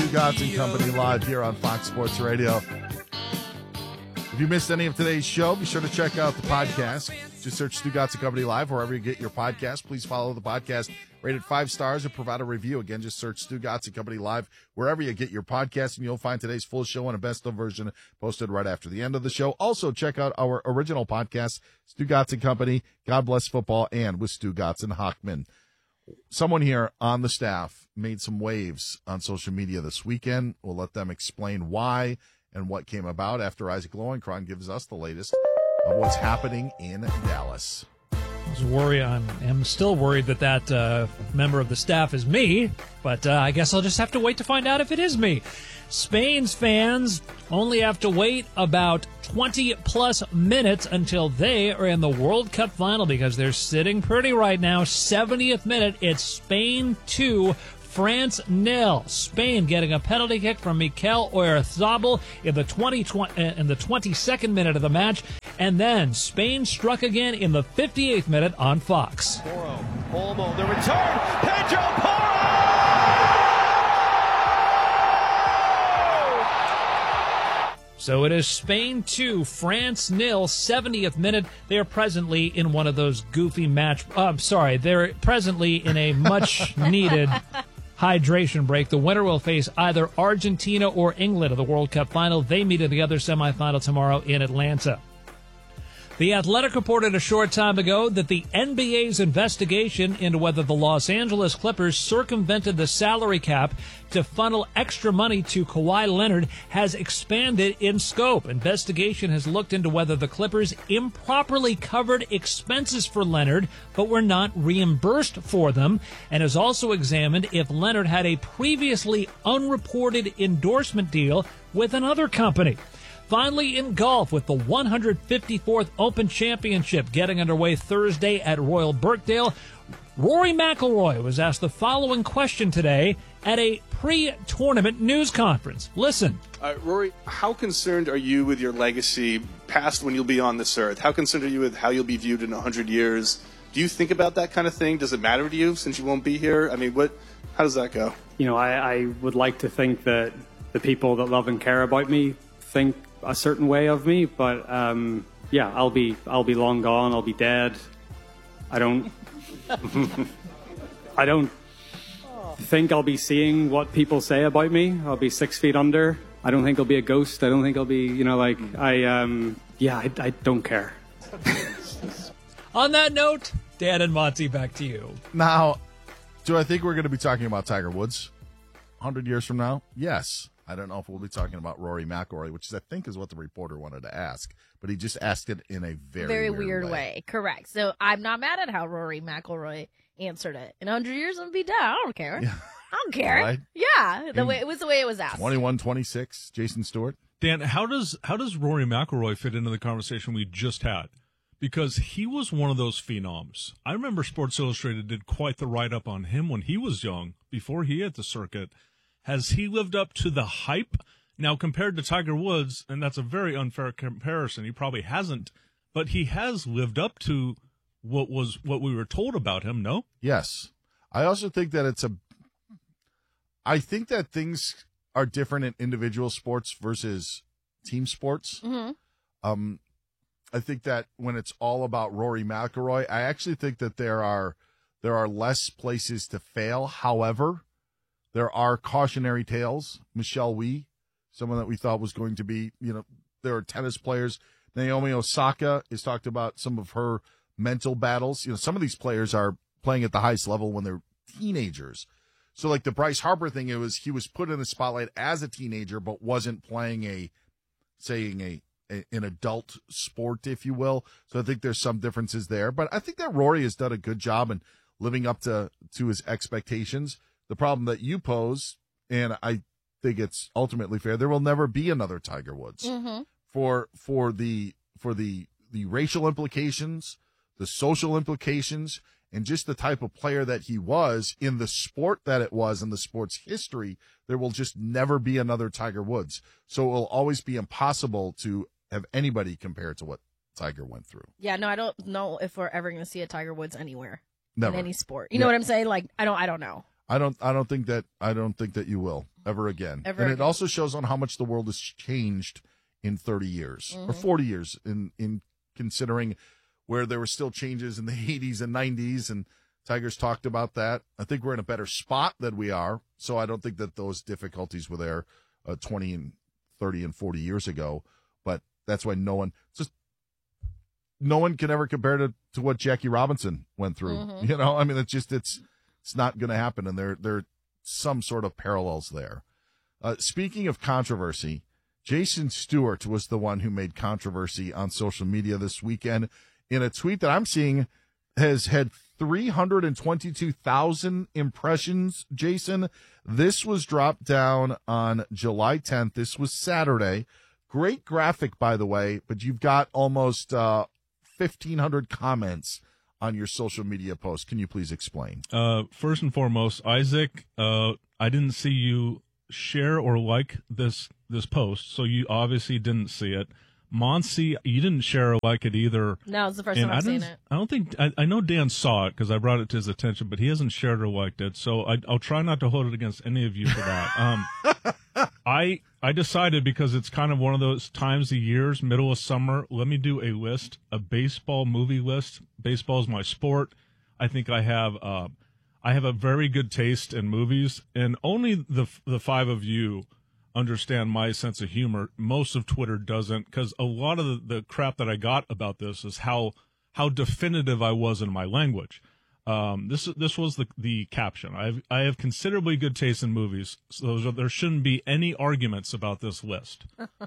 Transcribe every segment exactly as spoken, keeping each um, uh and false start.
Stugotz and Company live here on Fox Sports Radio. If you missed any of today's show, be sure to check out the podcast. Just search Stugotz and Company live wherever you get your podcast. Please follow the podcast. Rated five stars and provide a review. Again, just search Stugotz and Company live wherever you get your podcast, and you'll find today's full show and a best-of version posted right after the end of the show. Also, check out our original podcast, Stugotz and Company, God Bless Football, and with Stugotz and Hochman. Someone here on the staff made some waves on social media this weekend. We'll let them explain why and what came about after Isaac Lowenkron gives us the latest of what's happening in Dallas. I was worried. I'm, I'm still worried that that uh, member of the staff is me, but uh, I guess I'll just have to wait to find out if it is me. Spain's fans only have to wait about twenty-plus minutes until they are in the World Cup final because they're sitting pretty right now. seventieth minute, it's Spain two, France nil. Spain getting a penalty kick from Mikel Oyarzabal in the twenty, in the twenty-second minute of the match, and then Spain struck again in the fifty-eighth minute on Fox. Porro, Olmo, the return, Pedro Porro! So it is Spain two, France nil, seventieth minute. They are presently in one of those goofy match. Uh, I'm sorry, they're presently in a much-needed hydration break. The winner will face either Argentina or England in the World Cup final. They meet in the other semifinal tomorrow in Atlanta. The Athletic reported a short time ago that the N B A's investigation into whether the Los Angeles Clippers circumvented the salary cap to funnel extra money to Kawhi Leonard has expanded in scope. Investigation has looked into whether the Clippers improperly covered expenses for Leonard but were not reimbursed for them, and has also examined if Leonard had a previously unreported endorsement deal with another company. Finally, in golf, with the one hundred fifty-fourth Open Championship getting underway Thursday at Royal Birkdale, Rory McIlroy was asked the following question today at a pre-tournament news conference. Listen. Uh, Rory, how concerned are you with your legacy past when you'll be on this earth? How concerned are you with how you'll be viewed in one hundred years? Do you think about that kind of thing? Does it matter to you since you won't be here? I mean, what? How does that go? You know, I, I would like to think that the people that love and care about me think a certain way of me, but um, yeah, I'll be I'll be long gone. I'll be dead. I don't I don't think I'll be seeing what people say about me. I'll be six feet under. I don't think I'll be a ghost. I don't think I'll be, you know, like I um yeah, I, I don't care. On that note, Dan and Monty, back to you. Now, do I think we're going to be talking about Tiger Woods one hundred years from now? Yes. I don't know if we'll be talking about Rory McIlroy, which is, I think is what the reporter wanted to ask, but he just asked it in a very, very weird, weird way. way. Correct. So I'm not mad at how Rory McIlroy answered it. In one hundred years, I'll be dead. I don't care. Yeah. I don't care. Right. Yeah, the way it was the way it was asked. twenty-one twenty-six, Jason Stewart. Dan, how does how does Rory McIlroy fit into the conversation we just had? Because he was one of those phenoms. I remember Sports Illustrated did quite the write-up on him when he was young, before he hit the circuit. Has he lived up to the hype? Now, compared to Tiger Woods, and that's a very unfair comparison, he probably hasn't, but he has lived up to what was what we were told about him, no? Yes. I also think that it's a I think that things are different in individual sports versus team sports. Mm-hmm. Um, I think that when it's all about Rory McIlroy, I actually think that there are there are less places to fail. However, there are cautionary tales. Michelle Wie, someone that we thought was going to be, you know, there are tennis players. Naomi Osaka has talked about some of her mental battles. You know, some of these players are playing at the highest level when they're teenagers. So like the Bryce Harper thing, it was he was put in the spotlight as a teenager, but wasn't playing a, saying a, a an adult sport, if you will. So I think there's some differences there. But I think that Rory has done a good job in living up to, to his expectations. The problem that you pose, and I think it's ultimately fair, there will never be another Tiger Woods. Mm-hmm. For for the for the the racial implications, the social implications, and just the type of player that he was in the sport that it was in the sport's history, there will just never be another Tiger Woods. So it will always be impossible to have anybody compare to what Tiger went through. Yeah, no, I don't know if we're ever going to see a Tiger Woods anywhere Never. in any sport. You Yeah. know what I'm saying? Like, I don't, I don't know. I don't. I don't think that. I don't think that you will ever again. Ever and again. it also shows on how much the world has changed in thirty years Mm-hmm. or forty years in in considering where there were still changes in the eighties and nineties, and Tigers talked about that. I think we're in a better spot than we are. So I don't think that those difficulties were there uh, twenty and thirty and forty years ago. But that's why no one just no one can ever compare to, to what Jackie Robinson went through. Mhm. You know, I mean, it's just it's it's not going to happen, and there there are some sort of parallels there. Uh, speaking of controversy, Jason Stewart was the one who made controversy on social media this weekend in a tweet that I'm seeing has had three hundred twenty-two thousand impressions. Jason, this was dropped down on July tenth. This was Saturday. Great graphic, by the way, but you've got almost uh, fifteen hundred comments on your social media post. Can you please explain? Uh, first and foremost, Isaac, uh, I didn't see you share or like this this post, so you obviously didn't see it. Monsi, you didn't share or like it either. No, it's the first And time I I've seen didn't- it. I don't think I, I know Dan saw it because I brought it to his attention, but he hasn't shared or liked it. So I, I'll try not to hold it against any of you for that. Um, I I decided because it's kind of one of those times of years, middle of summer. Let me do a list, a baseball movie list. Baseball is my sport. I think I have uh, I have a very good taste in movies, and only the the five of you understand my sense of humor. Most of Twitter doesn't, because a lot of the, the crap that I got about this is how how definitive I was in my language. Um, this this was the the caption. I have I have considerably good taste in movies, so there shouldn't be any arguments about this list.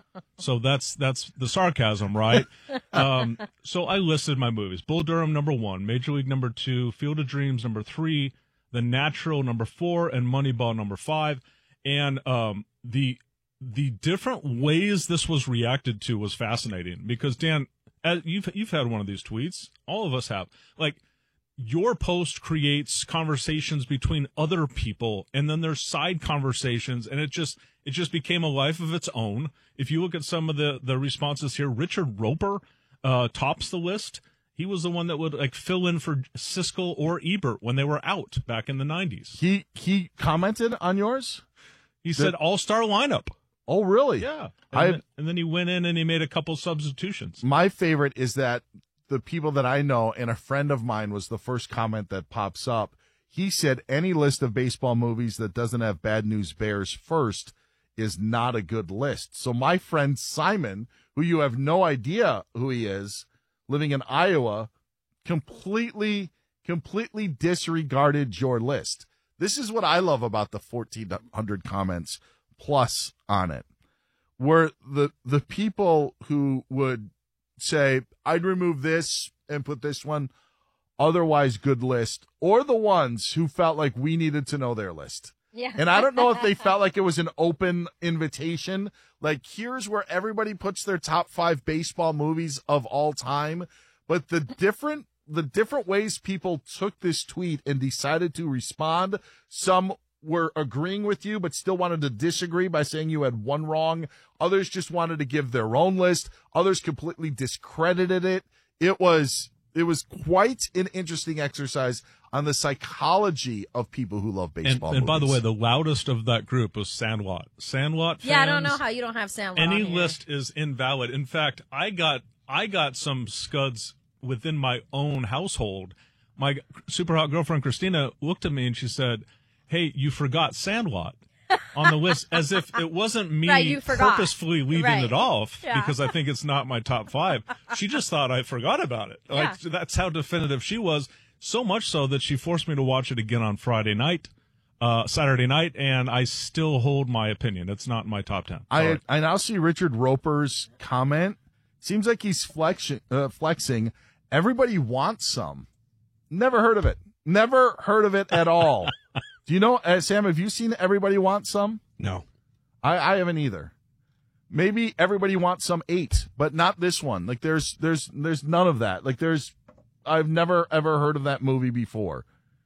So that's that's the sarcasm, right? Um, so I listed my movies: Bull Durham number one, Major League number two, Field of Dreams number three, The Natural number four, and Moneyball number five. And um, the the different ways this was reacted to was fascinating because Dan, as you've you've had one of these tweets. All of us have. Like, your post creates conversations between other people, and then there's side conversations, and it just it just became a life of its own. If you look at some of the the responses here, Richard Roper uh, tops the list. He was the one that would like fill in for Siskel or Ebert when they were out back in the nineties. He he commented on yours? He said all-star lineup. Oh, really? Yeah. And, I've- then, and then he went in and he made a couple substitutions. My favorite is that the people that I know, and a friend of mine was the first comment that pops up. He said any list of baseball movies that doesn't have Bad News Bears first is not a good list. So my friend Simon, who you have no idea who he is, living in Iowa, completely, completely disregarded your list. This is what I love about the fourteen hundred comments plus on it, where the the people who would say, I'd remove this and put this one, otherwise good list, or the ones who felt like we needed to know their list. Yeah. And I don't know if they felt like it was an open invitation. Like, here's where everybody puts their top five baseball movies of all time. But the different the different ways people took this tweet and decided to respond, some were agreeing with you but still wanted to disagree by saying you had one wrong. Others just wanted to give their own list. Others completely discredited it. It was it was quite an interesting exercise on the psychology of people who love And, baseball and by the way, movies. the loudest of that group was Sandlot. Sandlot fans. Yeah, I don't know how you don't have Sam. Any on here. list is invalid. In fact, I got I got some scuds within my own household. My super hot girlfriend Christina looked at me and she said, "Hey, you forgot Sandlot on the list," as if it wasn't me Right, you forgot. purposefully leaving Right. it off Yeah. because I think it's not my top five. She just thought I forgot about it. Like, Yeah. that's how definitive she was. So much so that she forced me to watch it again on Friday night, uh, Saturday night, and I still hold my opinion. It's not in my top ten. I Sorry. I now see Richard Roper's comment. Seems like he's flexing. Uh, flexing. Everybody wants some. Never heard of it. Never heard of it at all. Do you know, uh, Sam? Have you seen Everybody Wants Some? No. I, I haven't either. Maybe Everybody Wants Some eight, but not this one. Like there's there's there's none of that. Like there's I've never ever heard of that movie before.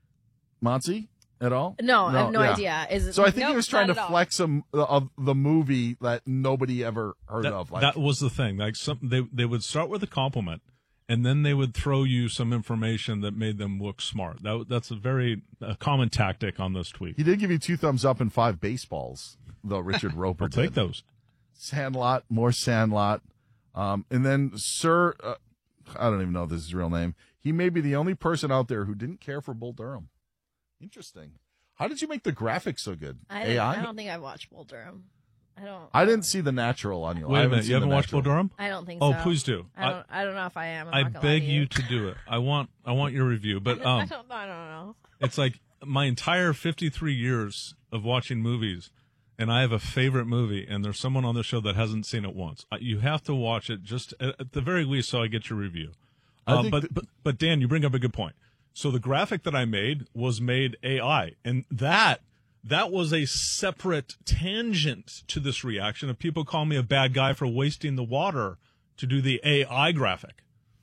Monty? At all? No, I have no yeah. idea. Is it? So I think nope, he was trying to not at all. flex some of the movie that nobody ever heard that, of. Like, that was the thing. Like some, they they would start with a compliment, and then they would throw you some information that made them look smart. That, that's a very a common tactic on those tweets. He did give you two thumbs up and five baseballs, though. Richard Roper I'll did. take those. Sandlot, more Sandlot, um, and then Sir. Uh, I don't even know if this is his real name. He may be the only person out there who didn't care for Bull Durham. Interesting. How did you make the graphics so good? I, A didn't- I? I don't think I watched Bull Durham. I don't. I didn't see the natural on you. Wait I a minute, seen you haven't the watched Bull natural. Durham? I don't think Oh, so. please do. I don't. I, don't know if I am. I'm I not gonna beg lie to you you to do it. I want I want your review, but I um, don't. I don't know. it's like my entire fifty-three years of watching movies, and I have a favorite movie, and there's someone on the show that hasn't seen it once. Uh, You have to watch it, just at, at the very least, so I get your review. I Uh, think but, that- but but Dan, you bring up a good point. So the graphic that I made was made A I, and that that was a separate tangent to this reaction of people calling me a bad guy for wasting the water to do the A I graphic.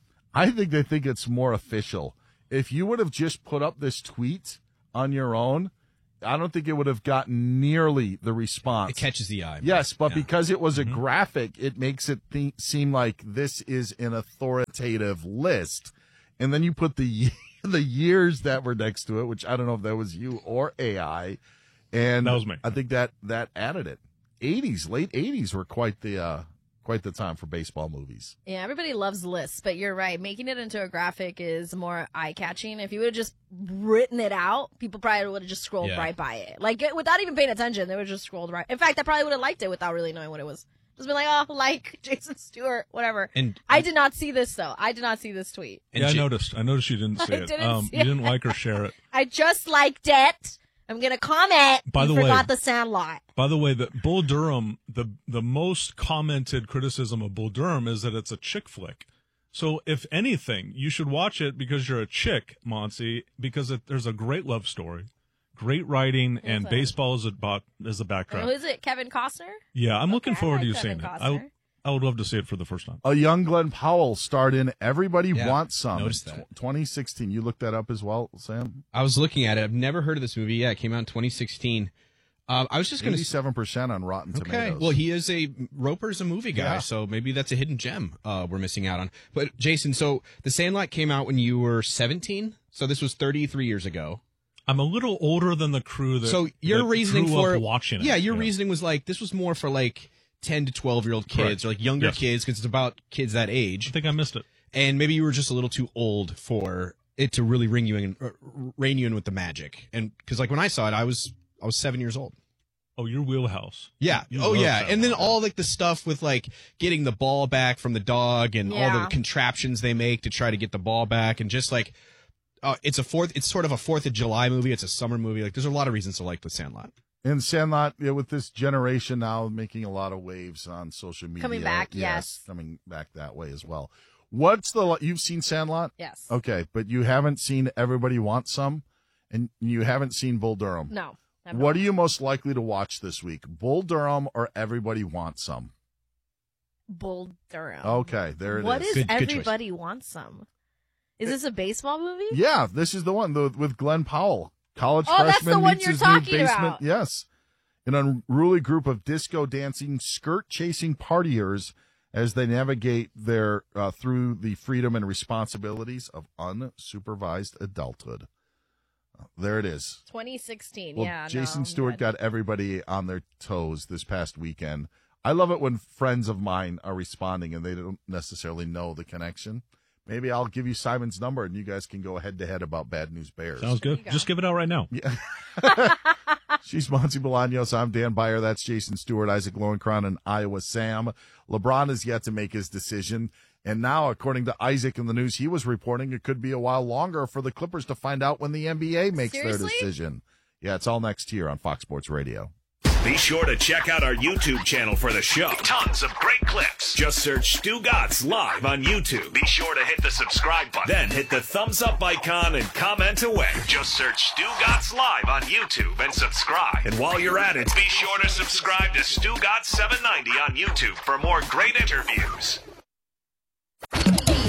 I think they think it's more official. If you would have just put up this tweet on your own, I don't think it would have gotten nearly the response. It catches the eye. Yes, but Yeah. because it was a Mm-hmm. graphic, it makes it th- seem like this is an authoritative list. And then you put the the years that were next to it, which I don't know if that was you or A I. And That was me. I think that that added it. eighties, late eighties were quite the uh, quite the time for baseball movies. Yeah, everybody loves lists, but you're right. Making it into a graphic is more eye-catching. If you would have just written it out, people probably would have just scrolled Yeah. right by it. Like, it- without even paying attention, they would have just scrolled right. In fact, I probably would have liked it without really knowing what it was. Just been like, oh, like Jason Stewart, whatever. And I did not see this, though. I did not see this tweet. and yeah, I J- noticed. I noticed you didn't see I it. didn't um, see you didn't it. like or share it. I just liked it. I'm going to comment. By you the way- forgot the Sandlot. By the way, the Bull Durham, the the most commented criticism of Bull Durham is that it's a chick flick. So if anything, you should watch it because you're a chick, Monty, because it, there's a great love story, great writing, and it? baseball is a, bo- is a backdrop. Who is it? Kevin Costner? Yeah, I'm looking Okay, I forward to like you seeing Kevin it. I, Costner. I would love to see it for the first time. A young Glenn Powell starred in Everybody Yeah, Wants Some. noticed that. Tw- twenty sixteen. You looked that up as well, Sam? I was looking at it. I've never heard of this movie. Yeah, it came out in twenty sixteen. Um, I was just going to eighty-seven percent on Rotten Okay. Tomatoes. Well, he is a Roper's a movie guy, Yeah. so maybe that's a hidden gem uh, we're missing out on. But Jason, so The Sandlot came out when you were seventeen, so this was thirty-three years ago. I'm a little older than the crew that. so your that reasoning grew for up watching it. yeah, your reasoning was like this was more for like ten to twelve year old kids Correct. or like younger Yes. kids because it's about kids that I age, think I missed it. and maybe you were just a little too old for it to really ring you in, or rein you in with the magic. And because like when I saw it, I was I was seven years old. Oh, your wheelhouse. Yeah. You Oh, love yeah. that And then one. all like the stuff with like getting the ball back from the dog and all Yeah. the contraptions they make to try to get the ball back and just like, uh, it's a fourth. It's sort of a Fourth of July movie. It's a summer movie. Like, there's a lot of reasons to like The Sandlot. And Sandlot, yeah, with this generation now making a lot of waves on social media. Coming back, yes. Coming back that way as well. What's the, you've seen Sandlot? Yes. Okay, but you haven't seen Everybody Wants Some, and you haven't seen Bull Durham. No. I'm What not. are you most likely to watch this week, Bull Durham or Everybody Wants Some? Bull Durham. Okay, there it is. What is Good- good choice. Everybody Wants Some? Is this a baseball movie? Yeah, this is the one the, with Glenn Powell. College Oh, that's freshman the one meets you're his talking new basement. about. Yes. An unruly group of disco dancing, skirt chasing partiers as they navigate their uh, through the freedom and responsibilities of unsupervised adulthood. Uh, there it is. twenty sixteen. Well, yeah. Jason no, Stewart but- got everybody on their toes this past weekend. I love it when friends of mine are responding and they don't necessarily know the connection. Maybe I'll give you Simon's number and you guys can go head to head about Bad News Bears. Sounds There good. you go. Just give it out right now. She's Monty Bolaños. I'm Dan Byer. That's Jason Stewart, Isaac Lowenkron, and Iowa Sam. LeBron has yet to make his decision. And now, according to Isaac in the news he was reporting, it could be a while longer for the Clippers to find out when the N B A makes Seriously? their decision. Yeah, it's all next here on Fox Sports Radio. Be sure to check out our YouTube channel for the show. Tons of great clips. Just search Stu Gatz Live on YouTube. Be sure to hit the subscribe button. Then hit the thumbs up icon and comment away. Just search Stu Gatz Live on YouTube and subscribe. And while you're at it, be sure to subscribe to Stu Gatz seven ninety on YouTube for more great interviews.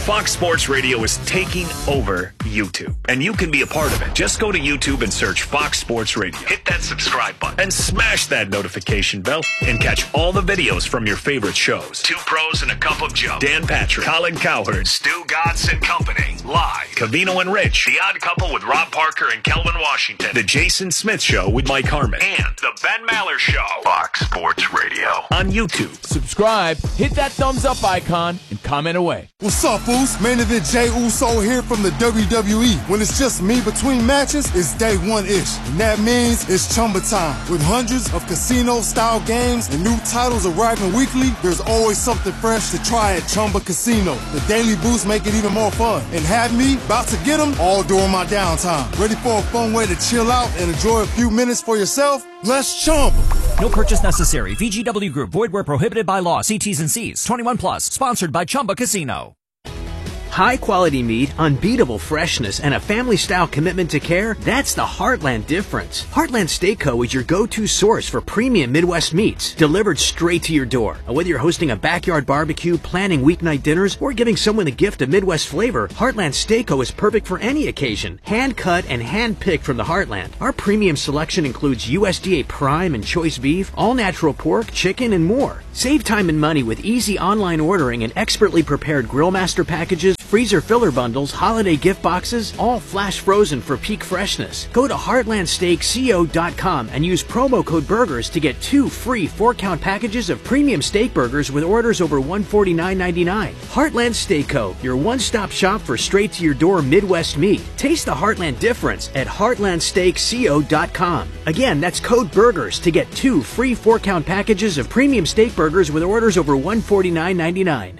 Fox Sports Radio is taking over YouTube, and you can be a part of it. Just go to YouTube and search Fox Sports Radio. Hit that subscribe button and smash that notification bell and catch all the videos from your favorite shows. Two Pros and a Cup of Joe. Dan Patrick, Colin Cowherd, Stu Gatz and Company. Live. Covino and Rich. The Odd Couple with Rob Parker and Kelvin Washington. The Jason Smith Show with Mike Harmon. And The Ben Maller Show. Fox Sports Radio. On YouTube. Subscribe, hit that thumbs up icon, and comment away. What's up, fools? Main Event Jey Uso here from the W W E. When it's just me between matches, it's day one-ish. And that means it's Chumba time. With hundreds of casino-style games and new titles arriving weekly, there's always something fresh to try at Chumba Casino. The daily boosts make it even more fun. And have me about to get them all during my downtime. Ready for a fun way to chill out and enjoy a few minutes for yourself? Let's Chumba. No purchase necessary. V G W Group. Void where prohibited by law. See T's and C's. twenty-one plus. Sponsored by Chumba Casino. High-quality meat, unbeatable freshness, and a family-style commitment to care, that's the Heartland difference. Heartland Steak Co. is your go-to source for premium Midwest meats, delivered straight to your door. Whether you're hosting a backyard barbecue, planning weeknight dinners, or giving someone a gift of Midwest flavor, Heartland Steak Co. is perfect for any occasion. Hand-cut and hand-picked from the Heartland. Our premium selection includes U S D A Prime and Choice Beef, all-natural pork, chicken, and more. Save time and money with easy online ordering and expertly prepared Grill Master packages, freezer filler bundles, holiday gift boxes, all flash frozen for peak freshness. Go to heartland steak co dot com and use promo code BURGERS to get two free four-count packages of premium steak burgers with orders over one hundred forty-nine ninety-nine. Heartland Steak Co., your one-stop shop for straight-to-your-door Midwest meat. Taste the Heartland difference at heartland steak co dot com. Again, that's code BURGERS to get two free four-count packages of premium steak burgers with orders over one hundred forty-nine ninety-nine.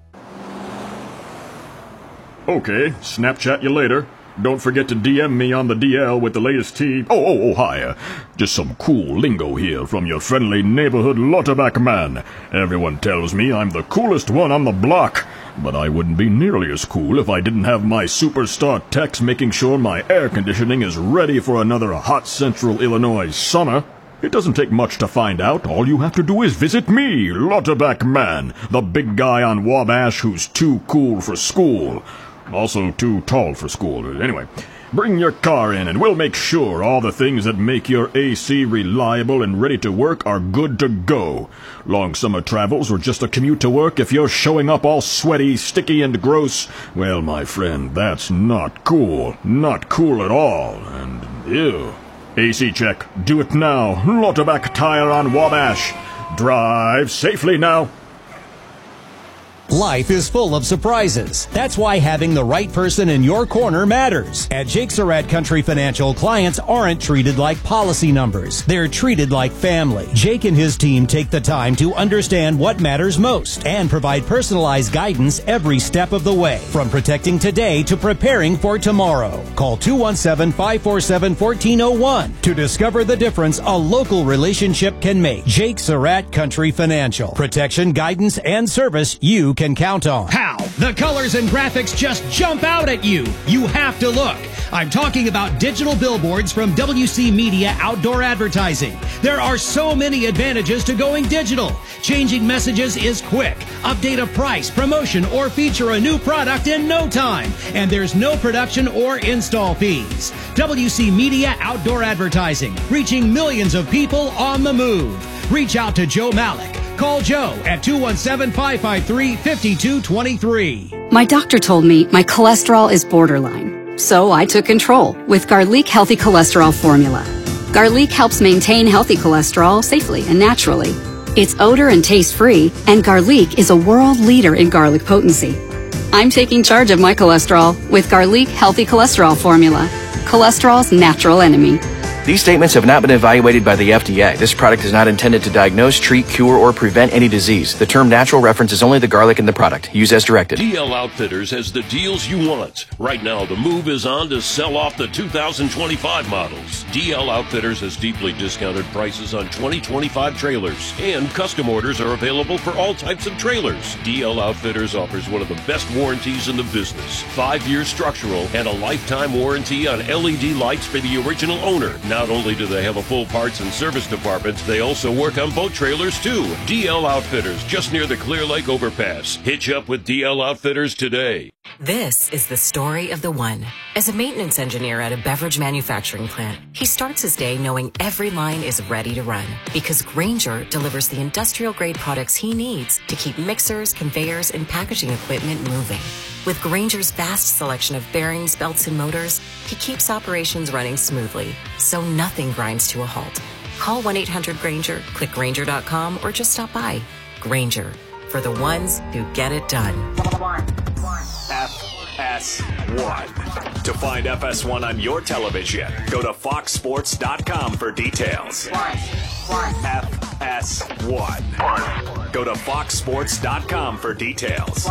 Okay, Snapchat you later. Don't forget to D M me on the D L with the latest tea. Oh, oh, oh, hi. Uh, just some cool lingo here from your friendly neighborhood Lauterbach man. Everyone tells me I'm the coolest one on the block, but I wouldn't be nearly as cool if I didn't have my superstar techs making sure my air conditioning is ready for another hot central Illinois summer. It doesn't take much to find out. All you have to do is visit me, Lauterbach man, the big guy on Wabash who's too cool for school. Also too tall for school. Anyway, bring your car in and we'll make sure all the things that make your A C reliable and ready to work are good to go. Long summer travels or just a commute to work, if you're showing up all sweaty, sticky, and gross, well, my friend, that's not cool. Not cool at all. And ew. A C check. Do it now. Lauterbach Tire on Wabash. Drive safely now. Life is full of surprises. That's why having the right person in your corner matters. At Jake Surratt Country Financial, clients aren't treated like policy numbers. They're treated like family. Jake and his team take the time to understand what matters most and provide personalized guidance every step of the way, from protecting today to preparing for tomorrow. Call two one seven, five four seven, one four zero one to discover the difference a local relationship can make. Jake Surratt Country Financial. Protection, guidance, and service you can count on. How? The colors and graphics just jump out at you. You have to look. I'm talking about digital billboards from W C Media Outdoor Advertising. There are so many advantages to going digital. Changing messages is quick. Update a price, promotion, or feature a new product in no time. And there's no production or install fees. W C Media Outdoor Advertising, reaching millions of people on the move. Reach out to Joe Malik. Call Joe at two one seven, five five three, five two two three. My doctor told me my cholesterol is borderline, so I took control with Garlic Healthy Cholesterol Formula. Garlic helps maintain healthy cholesterol safely and naturally. It's odor and taste free, and Garlic is a world leader in garlic potency. I'm taking charge of my cholesterol with Garlic Healthy Cholesterol Formula, cholesterol's natural enemy. These statements have not been evaluated by the F D A. This product is not intended to diagnose, treat, cure, or prevent any disease. The term natural references only the garlic in the product. Use as directed. D L Outfitters has the deals you want. Right now, the move is on to sell off the two thousand twenty-five models. D L Outfitters has deeply discounted prices on twenty twenty-five trailers, and custom orders are available for all types of trailers. D L Outfitters offers one of the best warranties in the business. Five-year structural and a lifetime warranty on L E D lights for the original owner. Now Not only do they have a full parts and service department, they also work on boat trailers too. D L Outfitters, just near the Clear Lake overpass. Hitch up with D L Outfitters today. This is the story of the one. As a maintenance engineer at a beverage manufacturing plant, he starts his day knowing every line is ready to run because Grainger delivers the industrial-grade products he needs to keep mixers, conveyors, and packaging equipment moving. With Grainger's vast selection of bearings, belts, and motors, he keeps operations running smoothly, so nothing grinds to a halt. Call one eight hundred Grainger, click Grainger dot com, or just stop by. Grainger, for the ones who get it done. F S one. To find F S one on your television, go to fox sports dot com for details. F S one. Go to fox sports dot com for details.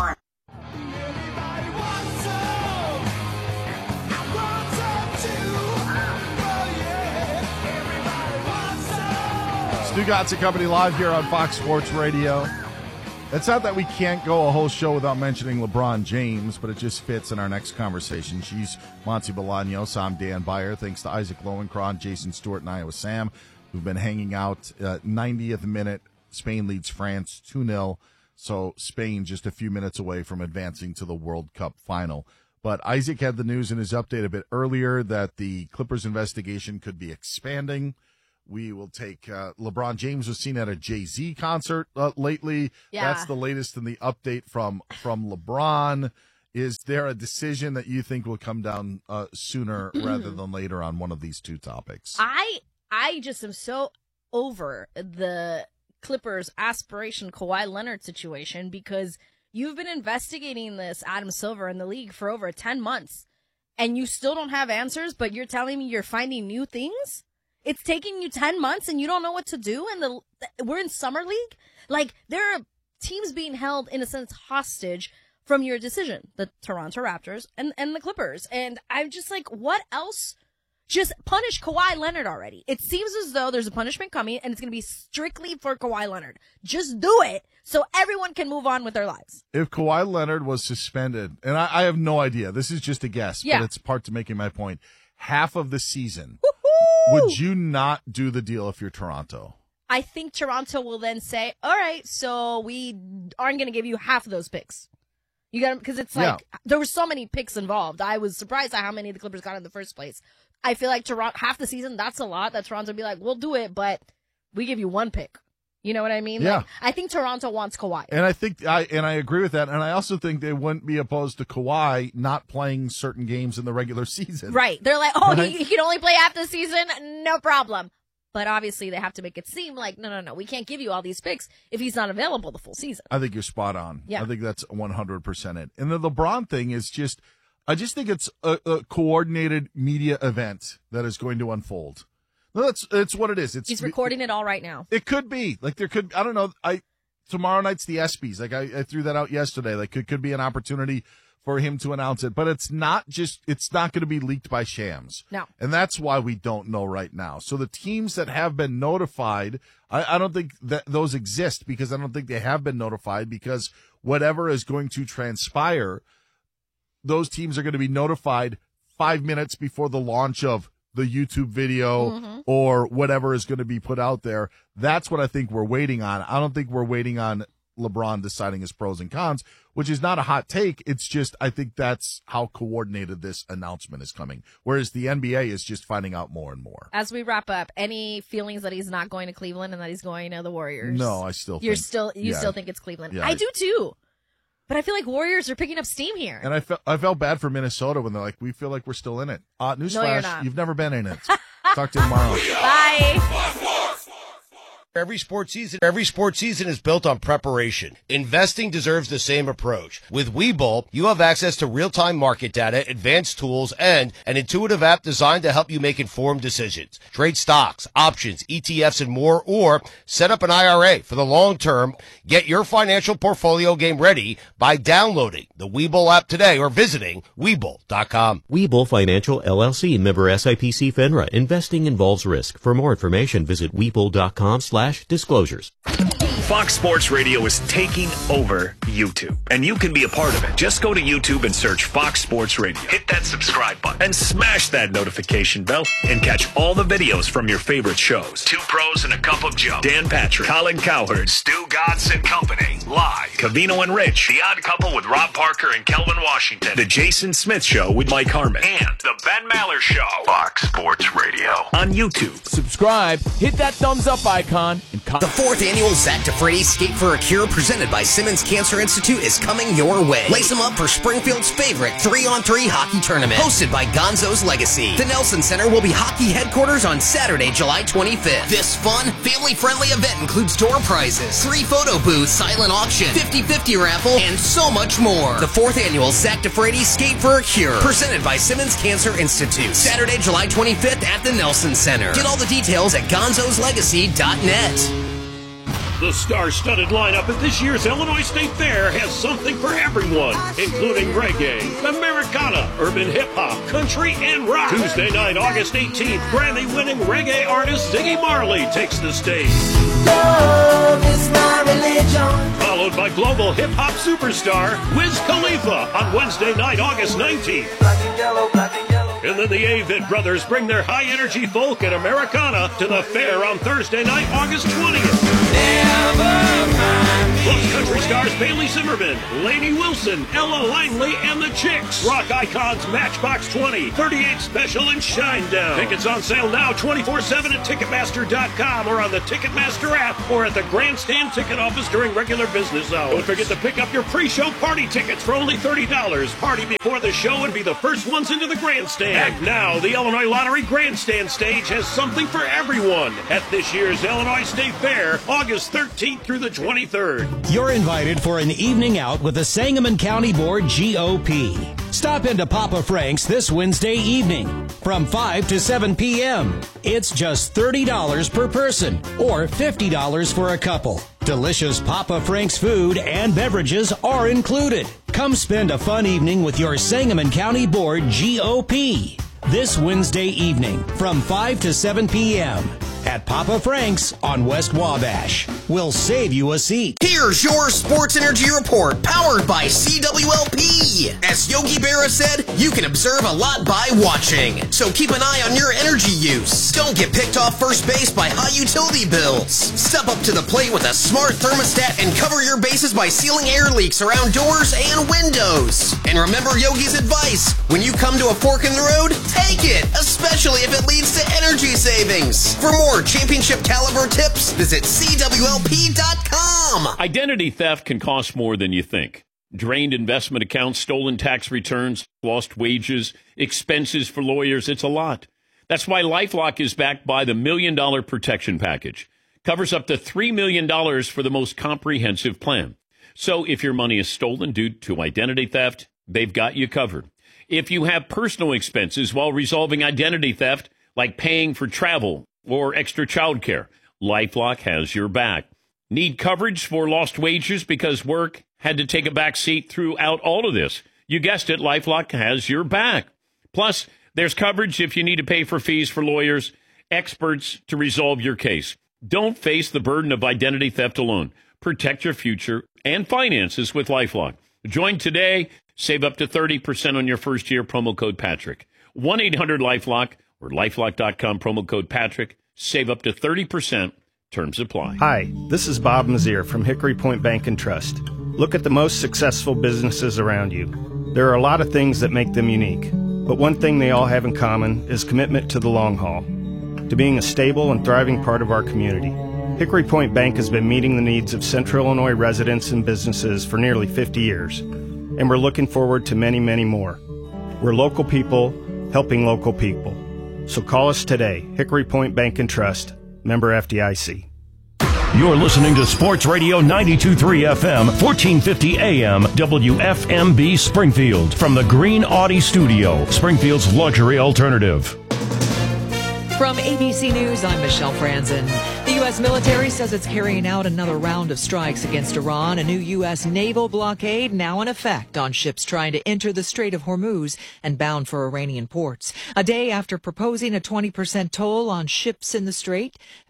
Stu Gatz and Company live here on Fox Sports Radio. It's not that we can't go a whole show without mentioning LeBron James, but it just fits in our next conversation. She's Monty Bolaños. I'm Dan Beyer. Thanks to Isaac Lowenkron, Jason Stewart, and Iowa Sam, who've been hanging out. Uh, ninetieth minute, Spain leads France two nil. So Spain just a few minutes away from advancing to the World Cup final. But Isaac had the news in his update a bit earlier that the Clippers investigation could be expanding. We will take uh, LeBron James was seen at a Jay-Z concert uh, lately. Yeah. That's the latest in the update from from LeBron. Is there a decision that you think will come down uh, sooner rather than later on one of these two topics? I I just am so over the Clippers aspiration Kawhi Leonard situation because you've been investigating this Adam Silver in the league for over ten months and you still don't have answers, but you're telling me you're finding new things? It's taking you ten months and you don't know what to do, and the we're in summer league? Like, there are teams being held, in a sense, hostage from your decision. The Toronto Raptors and, and the Clippers. And I'm just like, what else? Just punish Kawhi Leonard already. It seems as though there's a punishment coming, and it's going to be strictly for Kawhi Leonard. Just do it so everyone can move on with their lives. If Kawhi Leonard was suspended, and I, I have no idea, this is just a guess, yeah. but it's part to making my point, half of the season, would you not do the deal if you're Toronto? I think Toronto will then say, all right, so we aren't going to give you half of those picks. You got because it's like yeah. there were so many picks involved. I was surprised at how many the Clippers got in the first place. I feel like Toronto, half the season, that's a lot. That Toronto would be like, we'll do it, but we give you one pick. You know what I mean? Yeah. Like, I think Toronto wants Kawhi. And I think I and I agree with that. And I also think they wouldn't be opposed to Kawhi not playing certain games in the regular season. Right. They're like, oh, right? he, he can only play half the season? No problem. But obviously they have to make it seem like, no, no, no, we can't give you all these picks if he's not available the full season. I think you're spot on. Yeah. I think that's one hundred percent it. And the LeBron thing is just, I just think it's a, a coordinated media event that is going to unfold. No, that's it's what it is. It's He's recording it all right now. It could be like there could I don't know. I tomorrow night's the ESPYs. Like I, I threw that out yesterday. Like it could be an opportunity for him to announce it, but it's not just it's not going to be leaked by Shams. No, and that's why we don't know right now. So the teams that have been notified, I, I don't think that those exist because I don't think they have been notified because whatever is going to transpire, those teams are going to be notified five minutes before the launch of the YouTube video mm-hmm. or whatever is going to be put out there. That's what I think we're waiting on. I don't think we're waiting on LeBron deciding his pros and cons, which is not a hot take. It's just, I think that's how coordinated this announcement is coming. Whereas the N B A is just finding out more and more. As we wrap up, any feelings that he's not going to Cleveland and that he's going to the Warriors? No, I still You're think. still, you yeah, still think it's Cleveland. Yeah, I I do too. But I feel like Warriors are picking up steam here. And I felt I felt bad for Minnesota when they're like, we feel like we're still in it. Uh, newsflash, no, you're not. You've never been in it. Talk to you tomorrow. Bye. Every sports season, every sports season is built on preparation. Investing deserves the same approach. With Webull, you have access to real-time market data, advanced tools, and an intuitive app designed to help you make informed decisions. Trade stocks, options, E T Fs, and more, or set up an I R A for the long term. Get your financial portfolio game ready by downloading the Webull app today or visiting Webull dot com. Webull Financial, L L C, member S I P C FINRA. Investing involves risk. For more information, visit Webull dot com slash disclosures. Fox Sports Radio is taking over YouTube, and you can be a part of it. Just go to YouTube and search Fox Sports Radio. Hit that subscribe button and smash that notification bell and catch all the videos from your favorite shows. Two Pros and a Cup of Joe. Dan Patrick, Colin Cowherd, Stu Gatz and Company. Live. Covino and Rich. The Odd Couple with Rob Parker and Kelvin Washington. The Jason Smith Show with Mike Harmon. And The Ben Maller Show. Fox Sports Radio. On YouTube. Subscribe, hit that thumbs up icon, and com- The fourth annual Zach DeFrady Skate for a Cure presented by Simmons Cancer Institute is coming your way. Lace them up for Springfield's favorite three on three hockey tournament. Hosted by Gonzo's Legacy. The Nelson Center will be hockey headquarters on Saturday, July twenty-fifth. This fun, family-friendly event includes door prizes, three photo booths, silent auction, fifty-fifty raffle, and so much more. The fourth annual Zach DeFrady Skate for a Cure presented by Simmons Cancer Institute. Saturday, July twenty-fifth at the Nelson Center. Get all the details at gonzos legacy dot net. The star-studded lineup at this year's Illinois State Fair has something for everyone, including reggae, Americana, urban hip-hop, country, and rock. Tuesday night, August eighteenth, Grammy-winning reggae artist Ziggy Marley takes the stage. Love is my religion. Followed by global hip-hop superstar Wiz Khalifa on Wednesday night, August nineteenth. Black and yellow, black and yellow. And then the Avett Brothers bring their high-energy folk and Americana to the fair on Thursday night, August twentieth. Plus country stars Bailey Zimmerman, Lainey Wilson, Ella Langley, and the Chicks. Rock icons Matchbox twenty, thirty-eight Special, and Shinedown. Tickets on sale now twenty-four seven at Ticketmaster dot com or on the Ticketmaster app or at the Grandstand ticket office during regular business hours. Don't forget to pick up your pre-show party tickets for only thirty dollars. Party before the show and be the first ones into the Grandstand. And now, the Illinois Lottery Grandstand stage has something for everyone at this year's Illinois State Fair, August thirteenth through the twenty-third. You're invited for an evening out with the Sangamon County Board G O P. Stop into Papa Frank's this Wednesday evening from five to seven p.m. It's just thirty dollars per person or fifty dollars for a couple. Delicious Papa Frank's food and beverages are included. Come spend a fun evening with your Sangamon County Board G O P this Wednesday evening from five to seven p.m. at Papa Frank's on West Wabash. We'll save you a seat. Here's your Sports Energy Report, powered by C W L P. As Yogi Berra said, you can observe a lot by watching. So keep an eye on your energy use. Don't get picked off first base by high utility bills. Step up to the plate with a smart thermostat and cover your bases by sealing air leaks around doors and windows. And remember Yogi's advice, when you come to a fork in the road, take it, especially if it leads to energy savings. For more championship caliber tips, visit C W L P dot com. Identity theft can cost more than you think. Drained investment accounts, stolen tax returns, lost wages, expenses for lawyers, it's a lot. That's why LifeLock is backed by the Million Dollar Protection Package. Covers up to three million dollars for the most comprehensive plan. So if your money is stolen due to identity theft, they've got you covered. If you have personal expenses while resolving identity theft, like paying for travel or extra childcare, LifeLock has your back. Need coverage for lost wages because work had to take a back seat throughout all of this? You guessed it, LifeLock has your back. Plus, there's coverage if you need to pay for fees for lawyers, experts to resolve your case. Don't face the burden of identity theft alone. Protect your future and finances with LifeLock. Join today. Save up to thirty percent on your first year. Promo code Patrick. one eight hundred LifeLock or lifelock dot com. Promo code Patrick. Save up to thirty percent. Terms apply. Hi, this is Bob Mazier from Hickory Point Bank and Trust. Look at the most successful businesses around you. There are a lot of things that make them unique, but one thing they all have in common is commitment to the long haul, to being a stable and thriving part of our community. Hickory Point Bank has been meeting the needs of Central Illinois residents and businesses for nearly fifty years, and we're looking forward to many, many more. We're local people helping local people. So call us today, Hickory Point Bank and Trust, member F D I C. You're listening to Sports Radio ninety-two point three F M, fourteen fifty A M, W F M B Springfield. From the Green Audi Studio, Springfield's luxury alternative. From A B C News, I'm Michelle Franzen. The U S military says it's carrying out another round of strikes against Iran. A new U S naval blockade now in effect on ships trying to enter the Strait of Hormuz and bound for Iranian ports. A day after proposing a twenty percent toll on ships in the strait,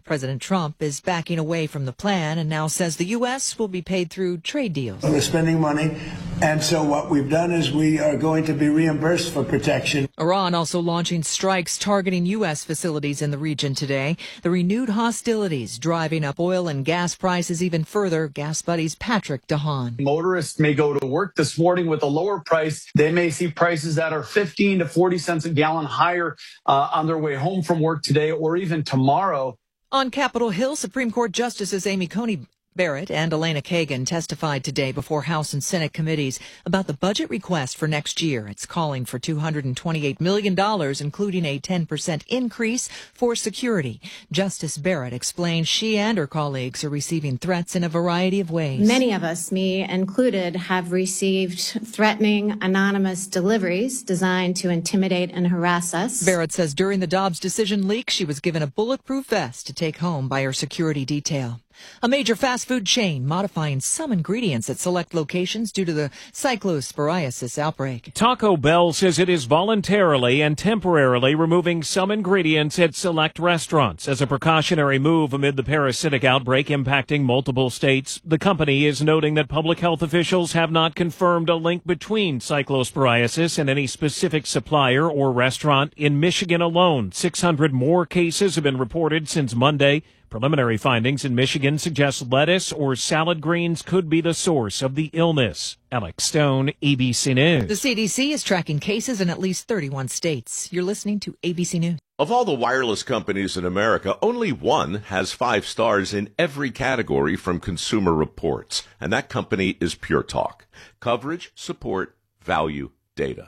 President Trump is backing away from the plan and now says the U S will be paid through trade deals. We're spending money, and so what we've done is we are going to be reimbursed for protection. Iran also launching strikes targeting U S facilities in the region today. The renewed hostilities driving up oil and gas prices even further. Gas Buddy's Patrick DeHaan. Motorists may go to work this morning with a lower price. They may see prices that are fifteen to forty cents a gallon higher uh, on their way home from work today or even tomorrow. On Capitol Hill, Supreme Court Justices Amy Coney Barrett and Elena Kagan testified today before House and Senate committees about the budget request for next year. It's calling for two hundred twenty-eight million dollars, including a ten percent increase for security. Justice Barrett explained she and her colleagues are receiving threats in a variety of ways. Many of us, me included, have received threatening anonymous deliveries designed to intimidate and harass us. Barrett says during the Dobbs decision leak, she was given a bulletproof vest to take home by her security detail. A major fast food chain modifying some ingredients at select locations due to the cyclosporiasis outbreak. Taco Bell says it is voluntarily and temporarily removing some ingredients at select restaurants as a precautionary move amid the parasitic outbreak impacting multiple states. The company is noting that public health officials have not confirmed a link between cyclosporiasis and any specific supplier or restaurant. In Michigan alone, six hundred more cases have been reported since Monday. Preliminary findings in Michigan suggest lettuce or salad greens could be the source of the illness. Alex Stone, A B C News. The C D C is tracking cases in at least thirty-one states. You're listening to A B C News. Of all the wireless companies in America, only one has five stars in every category from Consumer Reports, and that company is Pure Talk. Coverage, support, value, data.